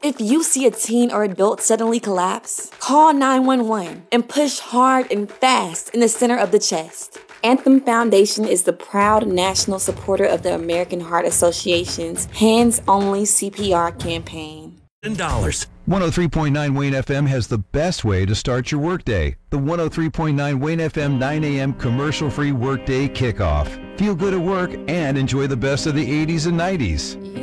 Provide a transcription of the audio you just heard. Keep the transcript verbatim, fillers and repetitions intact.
If you see a teen or adult suddenly collapse, call nine one one and push hard and fast in the center of the chest. Anthem Foundation is the proud national supporter of the American Heart Association's Hands Only C P R campaign. Dollars. one oh three point nine Wayne F M has the best way to start your workday. The one oh three point nine Wayne F M nine a.m. commercial-free workday kickoff. Feel good at work and enjoy the best of the eighties and nineties.